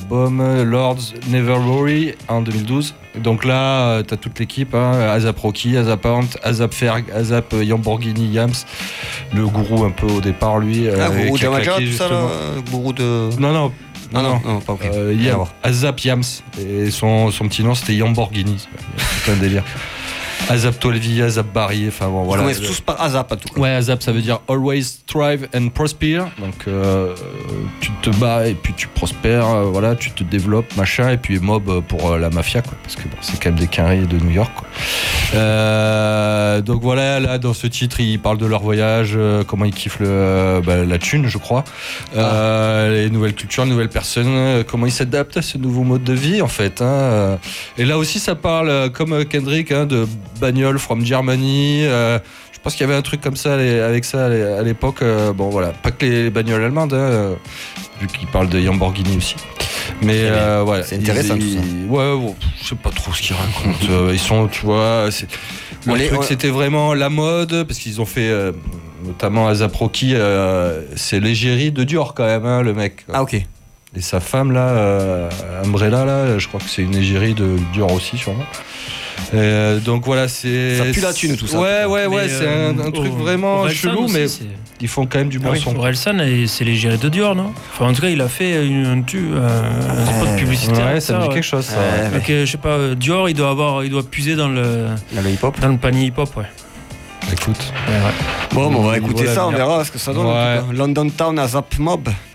album Lords Never Worry en 2012. Donc là, t'as toute l'équipe, ASAP Rocky, ASAP Ant, ASAP Ferg, ASAP Lamborghini Yams, le gourou un peu au départ, lui. Gourou Damaja, tout ça là, gourou de... Non, pas ok. ASAP Yams, et son petit nom c'était Lamborghini, c'est un délire. ASAP Tolvi, ASAP Barry, enfin bon voilà. Ils commencent tous par ASAP à tout cas. Ouais, ASAP ça veut dire Always Thrive and Prosper. Donc tu te bats et puis tu prospères, voilà, tu te développes, machin, et puis mob pour la mafia, quoi, parce que bon, c'est quand même des quinries de New York, quoi. Donc voilà, là dans ce titre ils parlent de leur voyage, comment ils kiffent la thune, je crois, les nouvelles cultures, les nouvelles personnes, comment ils s'adaptent à ce nouveau mode de vie en fait, hein. Et là aussi ça parle comme Kendrick, hein, de bagnole from Germany. Je pense qu'il y avait un truc comme ça avec ça à l'époque. Bon voilà, pas que les bagnoles allemandes, hein, vu qu'ils parlent de Lamborghini aussi. Mais ouais, c'est intéressant tout ça. Ouais, bon, je sais pas trop ce qu'ils racontent. Ils sont, tu vois, c'était vraiment la mode, parce qu'ils ont fait notamment ASAP Rocky, c'est l'égérie de Dior quand même, hein, le mec. Ah ok. Et sa femme là, Umbrella là, je crois que c'est une égérie de Dior aussi sûrement. Donc voilà, c'est. Ça pue la thune tout ça. Ouais, c'est un truc vraiment chelou, mais ils font quand même du bon son. Orelsan, c'est l'égérie de Dior, non? Enfin, en tout cas, il a fait un spot publicitaire. Ouais, ça me dit quelque chose, ça. Donc, je sais pas, Dior, il doit puiser dans le hip-hop. Dans le panier hip-hop, ouais. Écoute. Ouais. Bon, on va écouter ça, on verra ce que ça donne. Ouais. London Town, ASAP Mob.